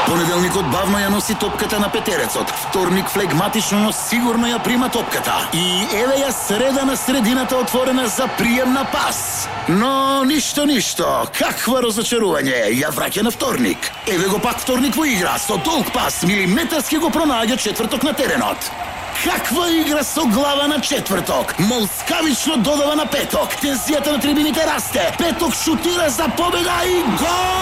Понеделникот бавно ја носи топката на петерецот. Вторник флегматично, но сигурно ја прима топката. И еве ја среда на средината отворена за прием на пас. Но ништо. Каква разочарување. Ја враќа на вторник. Еве го пак вторник во игра. Со долг пас, милиметарски го пронаѓа четврток на теренот. Каква игра со глава на четврток. Молскавично додава на петок. Тензијата на трибините расте. Петок шутира за победа и гол!